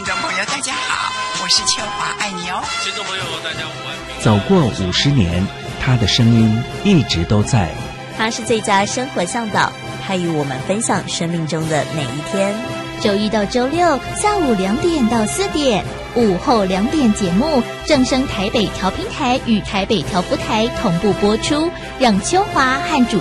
听众朋友，大家好，我是秋华，爱你哦。 听众朋友，大家午安。 走过50年，他的声音一直都在。 他是最佳生活向导，他与我们分享生命中的每一天。 周一到周六下午2点到4点，午后2点节目正声台北调频台与台北调布台同步播出，让秋华和主